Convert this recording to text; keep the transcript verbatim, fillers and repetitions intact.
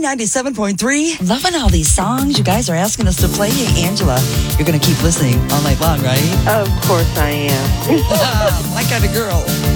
ninety-seven point three. Loving all these songs you guys are asking us to play. Hey, Angela, you're going to keep listening all night long, right? Of course I am. My kind of girl.